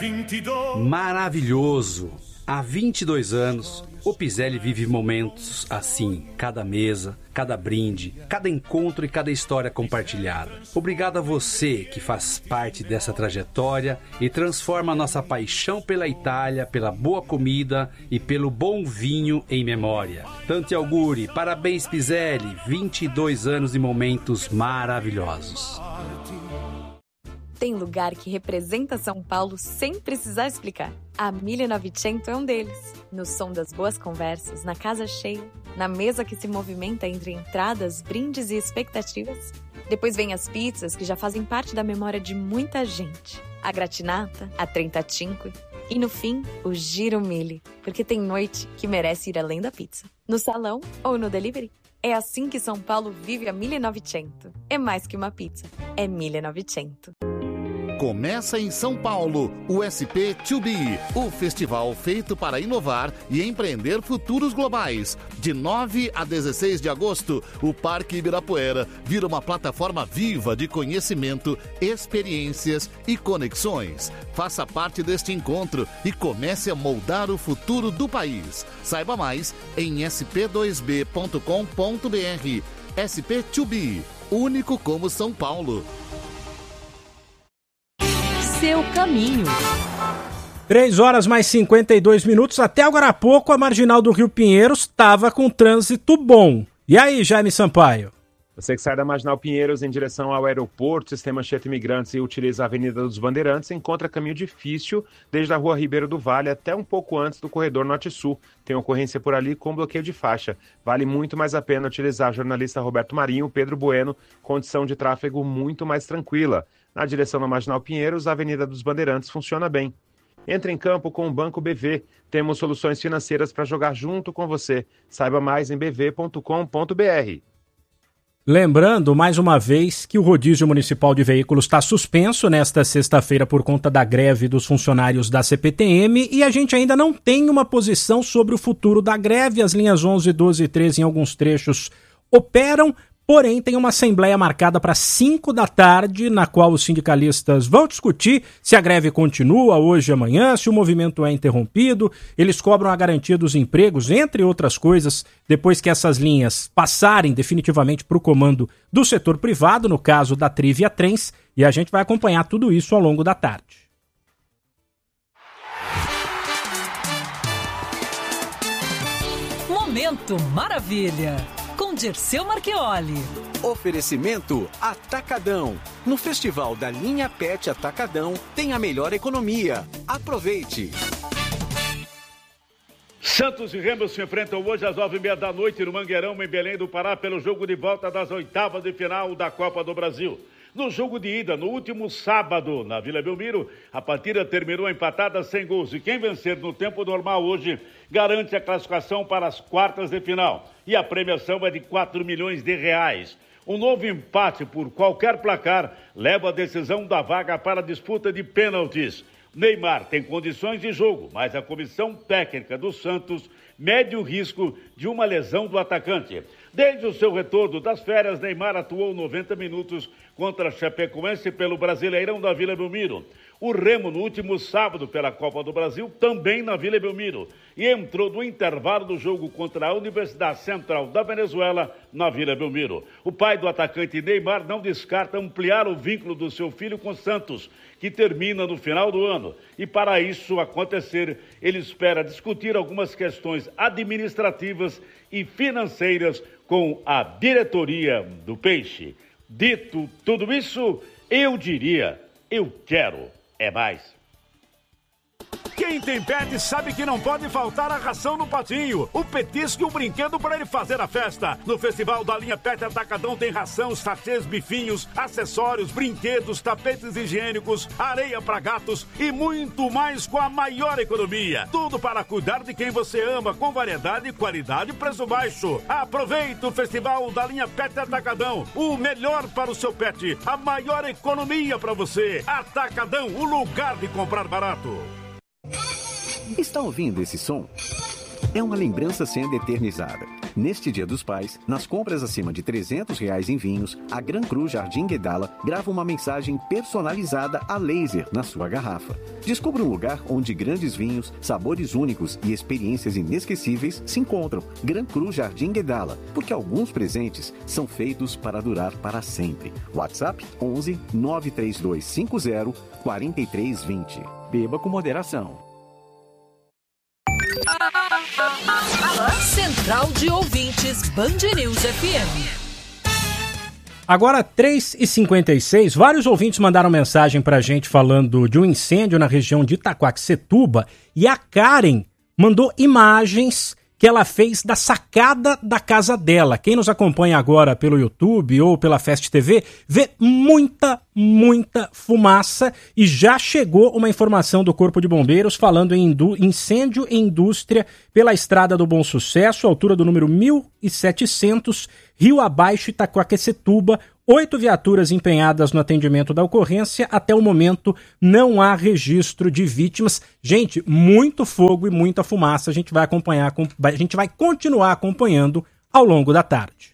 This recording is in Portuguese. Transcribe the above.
Maravilhoso! Há 22 anos, o Piselli vive momentos assim, cada mesa, cada brinde, cada encontro e cada história compartilhada. Obrigado a você que faz parte dessa trajetória e transforma a nossa paixão pela Itália, pela boa comida e pelo bom vinho em memória. Tanti auguri, parabéns Piselli, 22 anos e momentos maravilhosos. Tem lugar que representa São Paulo sem precisar explicar. A 1900 é um deles. No som das boas conversas, na casa cheia, na mesa que se movimenta entre entradas, brindes e expectativas. Depois vem as pizzas que já fazem parte da memória de muita gente. A gratinata, a trentacinque e, no fim, o giro mille. Porque tem noite que merece ir além da pizza. No salão ou no delivery. É assim que São Paulo vive a 1900. É mais que uma pizza. É 1900. Começa em São Paulo o SP2B, o festival feito para inovar e empreender futuros globais. De 9 a 16 de agosto, o Parque Ibirapuera vira uma plataforma viva de conhecimento, experiências e conexões. Faça parte deste encontro e comece a moldar o futuro do país. Saiba mais em sp2b.com.br. SP2B, único como São Paulo. Seu caminho. 3h mais 52. Até agora há pouco, a marginal do Rio Pinheiros estava com trânsito bom. E aí, Jaime Sampaio? Você que sai da Marginal Pinheiros em direção ao aeroporto, Sistema Anchieta Imigrantes e utiliza a Avenida dos Bandeirantes, encontra caminho difícil desde a Rua Ribeiro do Vale até um pouco antes do corredor Norte-Sul. Tem ocorrência por ali com bloqueio de faixa. Vale muito mais a pena utilizar a jornalista Roberto Marinho, Pedro Bueno, condição de tráfego muito mais tranquila. Na direção da Marginal Pinheiros, a Avenida dos Bandeirantes funciona bem. Entre em campo com o Banco BV. Temos soluções financeiras para jogar junto com você. Saiba mais em bv.com.br. Lembrando, mais uma vez, que o rodízio municipal de veículos está suspenso nesta sexta-feira por conta da greve dos funcionários da CPTM e a gente ainda não tem uma posição sobre o futuro da greve. As linhas 11, 12 e 13 em alguns trechos operam, porém tem uma assembleia marcada para 5 da tarde, na qual os sindicalistas vão discutir se a greve continua hoje e amanhã, se o movimento é interrompido. Eles cobram a garantia dos empregos, entre outras coisas, depois que essas linhas passarem definitivamente para o comando do setor privado, no caso da Trivia Trens, e a gente vai acompanhar tudo isso ao longo da tarde. Momento Maravilha, com Dirceu Marchioli. Oferecimento Atacadão. No Festival da Linha Pet Atacadão tem a melhor economia. Aproveite. Santos e Remo se enfrentam hoje às 9h30 no Mangueirão, em Belém do Pará, pelo jogo de volta das oitavas de final da Copa do Brasil. No jogo de ida, no último sábado, na Vila Belmiro, a partida terminou empatada sem gols. E quem vencer no tempo normal hoje garante a classificação para as quartas de final. E a premiação é de R$4 milhões. Um novo empate por qualquer placar leva a decisão da vaga para a disputa de pênaltis. Neymar tem condições de jogo, mas a comissão técnica do Santos mede o risco de uma lesão do atacante. Desde o seu retorno das férias, Neymar atuou 90 minutos contra a Chapecoense pelo Brasileirão da Vila Belmiro. O Remo, no último sábado, pela Copa do Brasil, também na Vila Belmiro. E entrou no intervalo do jogo contra a Universidade Central da Venezuela, na Vila Belmiro. O pai do atacante Neymar não descarta ampliar o vínculo do seu filho com Santos, que termina no final do ano. E para isso acontecer, ele espera discutir algumas questões administrativas e financeiras com a diretoria do Peixe. Dito tudo isso, eu diria, eu quero é mais. Quem tem pet sabe que não pode faltar a ração no patinho, o petisco e o brinquedo para ele fazer a festa. No Festival da Linha Pet Atacadão tem ração, sachês, bifinhos, acessórios, brinquedos, tapetes higiênicos, areia para gatos e muito mais com a maior economia. Tudo para cuidar de quem você ama, com variedade, qualidade e preço baixo. Aproveite o Festival da Linha Pet Atacadão, o melhor para o seu pet, a maior economia para você. Atacadão, o lugar de comprar barato. Está ouvindo esse som? É uma lembrança sendo eternizada. Neste Dia dos Pais, nas compras acima de R$300 em vinhos, a Gran Cru Jardim Guedala grava uma mensagem personalizada a laser na sua garrafa. Descubra um lugar onde grandes vinhos, sabores únicos e experiências inesquecíveis se encontram. Gran Cru Jardim Guedala, porque alguns presentes são feitos para durar para sempre. WhatsApp 11 93250 4320. Beba com moderação. Central de Ouvintes Band News FM. Agora 3h56, vários ouvintes mandaram mensagem pra gente falando de um incêndio na região de Itaquaquecetuba e a Karen mandou imagens que ela fez da sacada da casa dela. Quem nos acompanha agora pelo YouTube ou pela Fest TV vê muita fumaça e já chegou uma informação do Corpo de Bombeiros falando em incêndio em indústria pela Estrada do Bom Sucesso, altura do número 1700, Rio Abaixo, Itaquaquecetuba. 8 viaturas empenhadas no atendimento da ocorrência. Até o momento não há registro de vítimas. Gente, muito fogo e muita fumaça. A gente vai continuar acompanhando ao longo da tarde.